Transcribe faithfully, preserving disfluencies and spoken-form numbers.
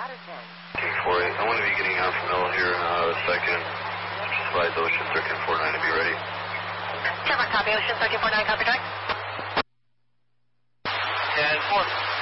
out of ten. King four eight, I'm going to be getting out from L here in a second. Flight Ocean thirteen forty-nine to be ready. Chevron, copy, Ocean thirteen forty-nine, copy, direct. ten four.